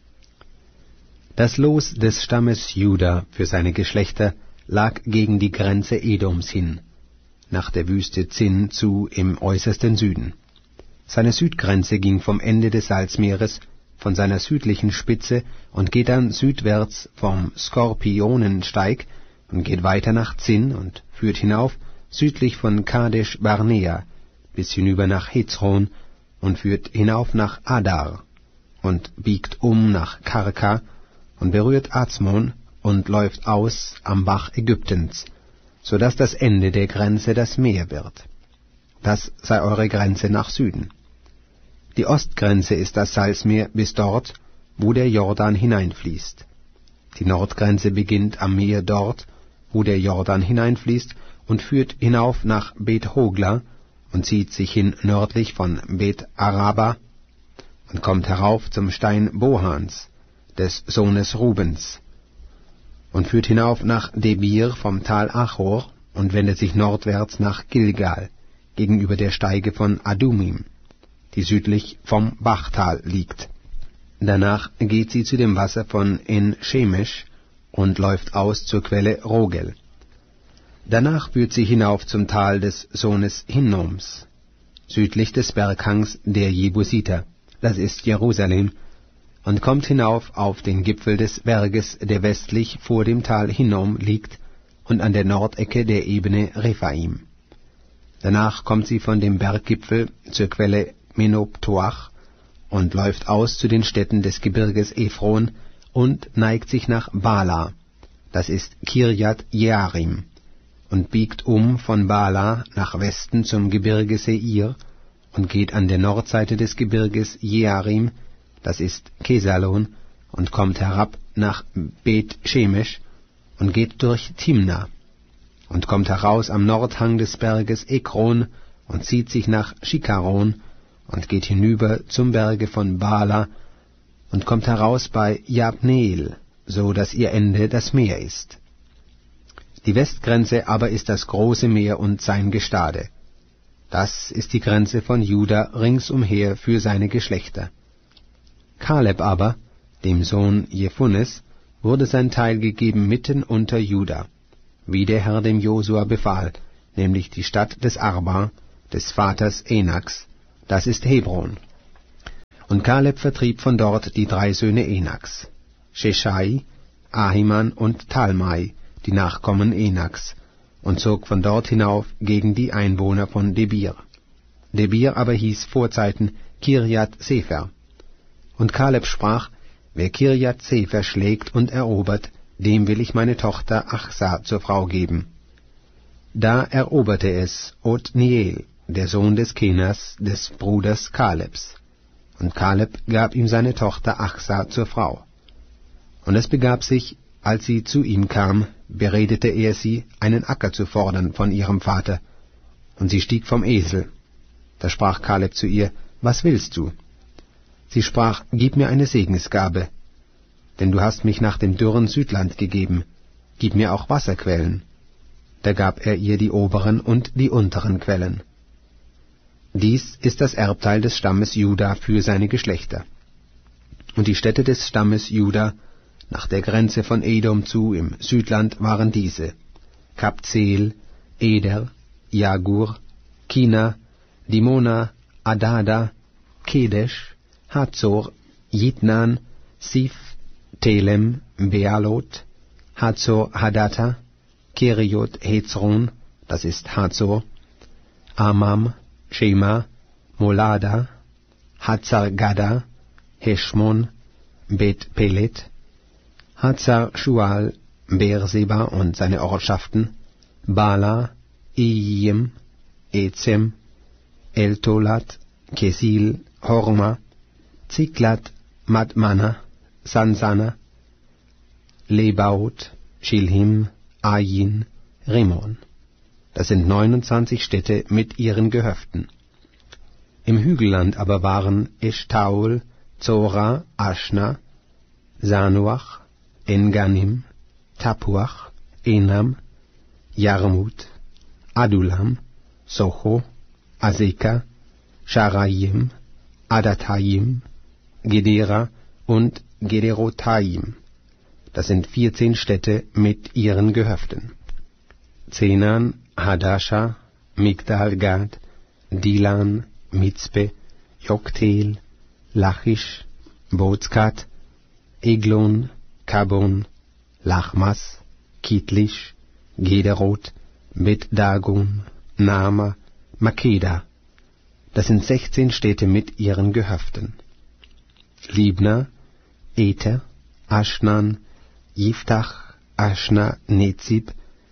Das Los des Stammes Juda für seine Geschlechter lag gegen die Grenze Edoms hin, nach der Wüste Zin zu im äußersten Süden. Seine Südgrenze ging vom Ende des Salzmeeres, von seiner südlichen Spitze, und geht dann südwärts vom Skorpionensteig und geht weiter nach Zin und führt hinauf südlich von Kadesh Barnea bis hinüber nach Hezron und führt hinauf nach Adar und biegt um nach Karka und berührt Azmon und läuft aus am Bach Ägyptens, so dass das Ende der Grenze das Meer wird. Das sei eure Grenze nach Süden. Die Ostgrenze ist das Salzmeer bis dort, wo der Jordan hineinfließt. Die Nordgrenze beginnt am Meer dort, wo der Jordan hineinfließt, und führt hinauf nach Bet Hogla und zieht sich hin nördlich von Bet Araba und kommt herauf zum Stein Bohans, des Sohnes Rubens, und führt hinauf nach Debir vom Tal Achor und wendet sich nordwärts nach Gilgal, gegenüber der Steige von Adumim, die südlich vom Bachtal liegt. Danach geht sie zu dem Wasser von En-Shemesh und läuft aus zur Quelle Rogel. Danach führt sie hinauf zum Tal des Sohnes Hinnoms, südlich des Berghangs der Jebusiter, das ist Jerusalem, und kommt hinauf auf den Gipfel des Berges, der westlich vor dem Tal Hinnom liegt und an der Nordecke der Ebene Rephaim. Danach kommt sie von dem Berggipfel zur Quelle Menoptoach und läuft aus zu den Städten des Gebirges Ephron und neigt sich nach Bala, das ist Kirjat Jearim, und biegt um von Bala nach Westen zum Gebirge Seir und geht an der Nordseite des Gebirges Jearim, das ist Kesalon, und kommt herab nach Bet Shemesh und geht durch Timna und kommt heraus am Nordhang des Berges Ekron und zieht sich nach Schikaron und geht hinüber zum Berge von Bala und kommt heraus bei Jabneel, so dass ihr Ende das Meer ist. Die Westgrenze aber ist das große Meer und sein Gestade. Das ist die Grenze von Juda ringsumher für seine Geschlechter. Kaleb aber, dem Sohn Jephunes, wurde sein Teil gegeben mitten unter Juda, wie der Herr dem Josua befahl, nämlich die Stadt des Arba, des Vaters Enaks, das ist Hebron. Und Kaleb vertrieb von dort die drei Söhne Enaks, Sheshai, Ahiman und Talmai, die Nachkommen Enaks, und zog von dort hinauf gegen die Einwohner von Debir. Debir aber hieß vorzeiten Kirjat Sefer. Und Kaleb sprach, wer Kirjat Sefer schlägt und erobert, dem will ich meine Tochter Achsa zur Frau geben. Da eroberte es Othniel, der Sohn des Kenas, des Bruders Kalebs. Und Kaleb gab ihm seine Tochter Achsa zur Frau. Und es begab sich, als sie zu ihm kam, beredete er sie, einen Acker zu fordern von ihrem Vater. Und sie stieg vom Esel. Da sprach Kaleb zu ihr, was willst du? Sie sprach, gib mir eine Segensgabe, denn du hast mich nach dem dürren Südland gegeben, gib mir auch Wasserquellen. Da gab er ihr die oberen und die unteren Quellen. Dies ist das Erbteil des Stammes Juda für seine Geschlechter. Und die Städte des Stammes Juda nach der Grenze von Edom zu im Südland waren diese: Kabzeel, Eder, Jagur, Kina, Dimona, Adada, Kedesh, Hazor, Jitnan, Sif, Telem, Bealot, Hazor Hadatta, Keriot Hezron, das ist Hazor, Amam, Shema, Molada, Hazar Gada, Heshmon, Bet Pelet, Hazar Shual, Beerseba und seine Ortschaften, Bala, Iyim, Ezem, Eltolat, Kesil, Horma, Ziklat, Madmana, Sansana, Lebaot, Shilhim, Ayin, Rimon. Das sind neunundzwanzig Städte mit ihren Gehöften. Im Hügelland aber waren Eshtaol, Zora, Aschna, Sanuach, Enganim, Tapuach, Enam, Jarmut, Adulam, Socho, Azeka, Sharayim, Adatayim, Gedera und Gederotayim. Das sind vierzehn Städte mit ihren Gehöften. Zenan, Hadasha, Migdal-Gad, Dilan, Mitzpe, Joktel, Lachish, Bozkat, Eglon, Kabon, Lachmas, Kitlish, Gederot, Bet-Dagon, Nama, Makeda. Das sind sechzehn Städte mit ihren Gehöften. Libna, Ether, Aschnan, Yiftach, Aschna, Nezib,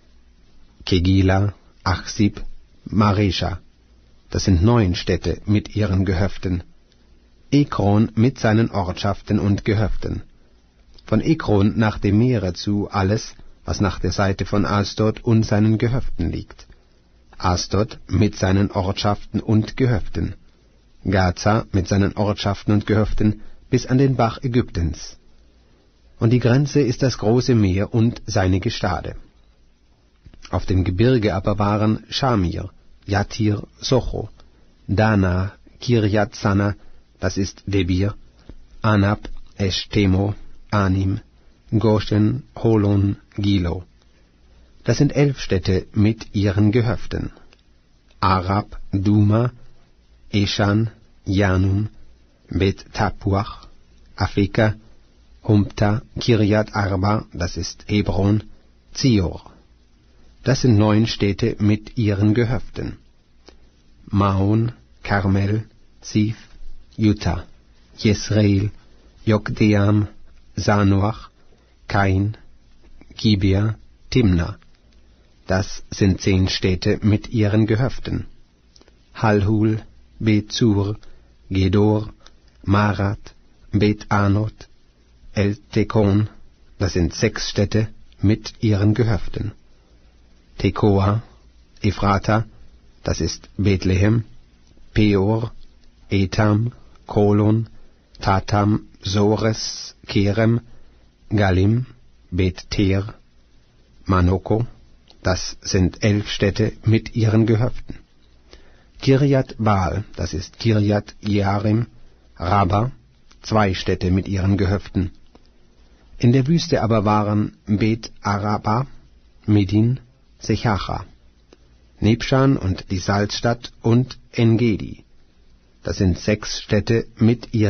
Kegila, Achsib, Maresha. Das sind neun Städte mit ihren Gehöften. Ekron mit seinen Ortschaften und Gehöften. Von Ekron nach dem Meere zu alles, was nach der Seite von Asdod und seinen Gehöften liegt. Asdod mit seinen Ortschaften und Gehöften. Gaza mit seinen Ortschaften und Gehöften bis an den Bach Ägyptens. Und die Grenze ist das große Meer und seine Gestade. Auf dem Gebirge aber waren Schamir, Jatir, Socho, Dana, Kirjat Sana, das ist Debir, Anab, Eshtemo, Anim, Goshen, Holon, Gilo. Das sind elf Städte mit ihren Gehöften. Arab, Duma, Eshan, Janum, Bet Tapuach, Afeka, Humpta, Kirjat Arba, das ist Hebron, Zior. Das sind neun Städte mit ihren Gehöften. Maon, Karmel, Sif, Juta, Jesreel, Jokdeam, Sanoach, Kain, Gibea, Timna. Das sind zehn Städte mit ihren Gehöften. Halhul, Bet-Zur, Gedor, Marat, Bet-Anot, El-Tekon, das sind sechs Städte mit ihren Gehöften. Tekoa, Ephrata, das ist Bethlehem, Peor, Etam, Kolon, Tatam, Sores, Kerem, Galim, Bet-Ter, Manoko, das sind elf Städte mit ihren Gehöften. Kirjat Baal, das ist Kirjat Jearim, Raba, zwei Städte mit ihren Gehöften. In der Wüste aber waren Bet Araba, Medin, Sechacha, Nebschan und die Salzstadt und En-Gedi. Das sind sechs Städte mit ihren